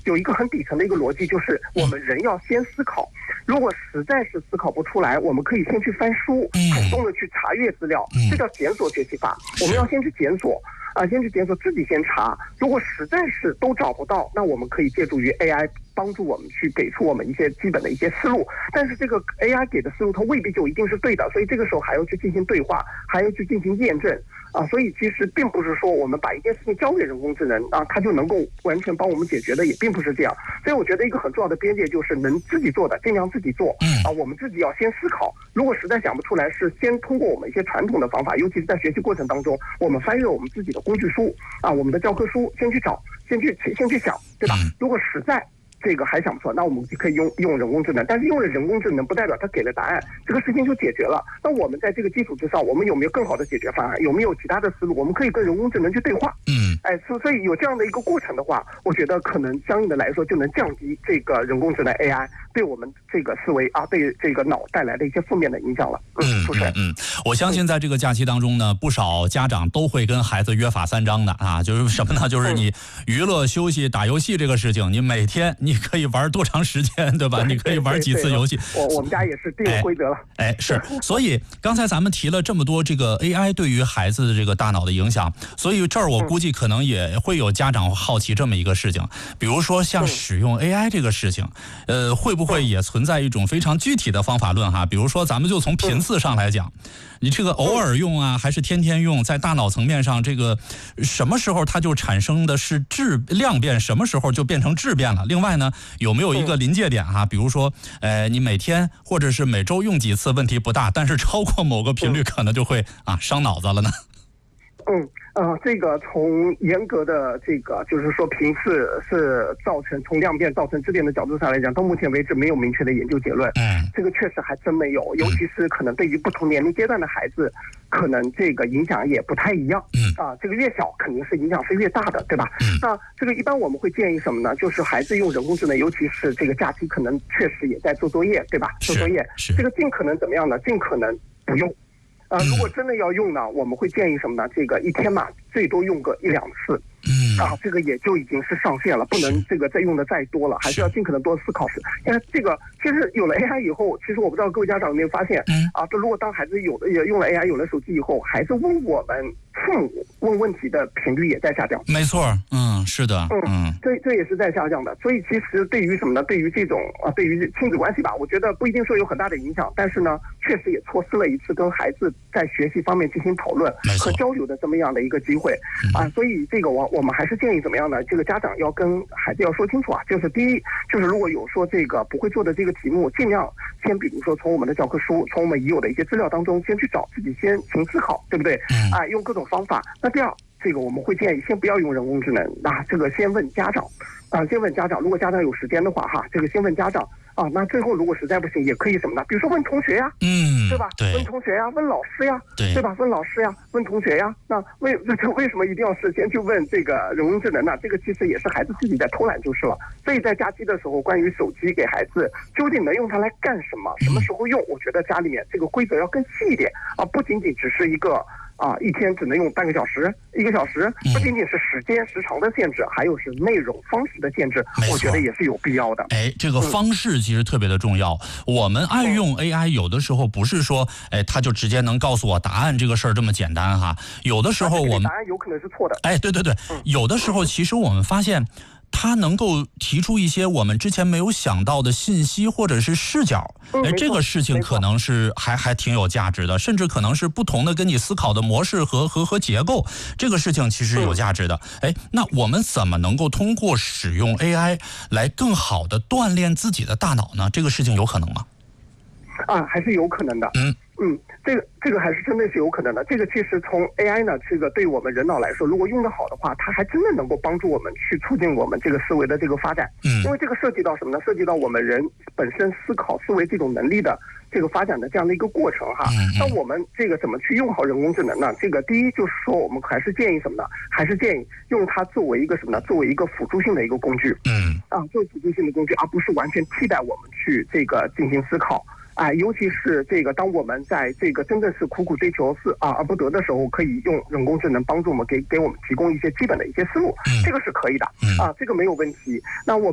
有一个很底层的一个逻辑，就是我们人要先思考，如果实在是思考不出来，我们可以先去翻书，主动的去查阅资料，这叫检索学习法。我们要先去检索先去检索，自己先查。如果实在是都找不到，那我们可以借助于 AI 帮助我们去给出我们一些基本的一些思路。但是这个 AI 给的思路它未必就一定是对的，所以这个时候还要去进行对话，还要去进行验证所以其实并不是说我们把一件事情交给人工智能它就能够完全帮我们解决的，也并不是这样。所以我觉得一个很重要的边界就是能自己做的尽量自己做我们自己要先思考，如果实在想不出来，是先通过我们一些传统的方法，尤其是在学习过程当中，我们翻阅我们自己的工具书我们的教科书，先去找，先去想，对吧？如果实在这个还想不出来，那我们就可以用人工智能，但是用了人工智能不代表它给了答案，这个事情就解决了。那我们在这个基础之上，我们有没有更好的解决方案？有没有其他的思路？我们可以跟人工智能去对话。所以有这样的一个过程的话，我觉得可能相应的来说就能降低这个人工智能 AI 对我们这个思维对这个脑带来的一些负面的影响了。主持人， 我相信在这个假期当中呢，不少家长都会跟孩子约法三章的就是什么呢？就是你娱乐、休息、打游戏这个事情，你每天你可以玩多长时间，对吧？你可以玩几次游戏。 我们家也是定了规则了。 是。所以刚才咱们提了这么多这个 AI 对于孩子的这个大脑的影响，所以这儿我估计可能也会有家长好奇这么一个事情，比如说像使用 AI 这个事情，会不会也存在一种非常具体的方法论比如说咱们就从频次上来讲，你这个偶尔用还是天天用，在大脑层面上这个什么时候它就产生的是量变，什么时候就变成质变了？另外呢，有没有一个临界点比如说你每天或者是每周用几次问题不大，但是超过某个频率可能就会伤脑子了呢？ 这个从严格的这个就是说频次是从量变造成质变的角度上来讲，到目前为止没有明确的研究结论。这个确实还真没有，尤其是可能对于不同年龄阶段的孩子，可能这个影响也不太一样。这个越小肯定是影响是越大的，对吧？那这个一般我们会建议什么呢？就是孩子用人工智能，尤其是这个假期可能确实也在做作业，对吧？做作业，这个尽可能怎么样呢？尽可能不用。如果真的要用呢，我们会建议什么呢？这个一天最多用个1-2次。这个也就已经是上限了，不能这个再用的再多了，还是要尽可能多思考。因为这个其实有了 AI 以后，其实我不知道各位家长有没有发现如果当孩子也用了 AI 有了手机以后，孩子问我们父母问问题的频率也在下降。 没错，是的， 这也是在下降的。所以其实对于什么呢？对于这种对于亲子关系吧，我觉得不一定说有很大的影响，但是呢，确实也错失了一次跟孩子在学习方面进行讨论和交流的这么样的一个机会所以这个我们还是建议怎么样呢？这个家长要跟孩子要说清楚就是第一，就是如果有说这个不会做的这个题目，尽量先比如说从我们的教科书，从我们已有的一些资料当中先去找，自己先勤思考，对不对？用各种方法。那第二，这个我们会建议先不要用人工智能这个先问家长先问家长，如果家长有时间的话这个先问家长那最后如果实在不行，也可以什么呢？比如说问同学呀，对吧？问同学呀，问老师呀，对吧？问老师呀，问同学呀。那为什么一定要事先去问这个人工智能呢？这个其实也是孩子自己在偷懒就是了。所以在假期的时候，关于手机给孩子究竟能用它来干什么，什么时候用，我觉得家里面这个规则要更细一点不仅仅只是一个一天只能用半个小时、1个小时，不仅仅是时长的限制，还有是内容方式的限制，我觉得也是有必要的。 这个方式其实特别的重要。我们爱用 AI 有的时候不是说它就直接能告诉我答案这个事儿这么简单有的时候我们答案有可能是错的。 对，有的时候其实我们发现它能够提出一些我们之前没有想到的信息或者是视角，这个事情可能是还挺有价值的，甚至可能是不同的跟你思考的模式和结构，这个事情其实有价值的。那我们怎么能够通过使用 AI 来更好的锻炼自己的大脑呢？这个事情有可能吗？ 还是有可能的。这个还是真的是有可能的。这个其实从 AI 呢，这个对我们人脑来说，如果用得好的话，它还真的能够帮助我们去促进我们这个思维的这个发展。因为这个涉及到什么呢？涉及到我们人本身思考思维这种能力的这个发展的这样的一个过程那我们这个怎么去用好人工智能呢？这个第一就是说，我们还是建议什么呢？还是建议用它作为一个什么呢？作为一个辅助性的一个工具。作为辅助性的工具，而不是完全替代我们去这个进行思考。尤其是这个，当我们在这个真正是苦苦追求而不得的时候，可以用人工智能帮助我们给我们提供一些基本的一些思路，这个是可以的这个没有问题。那我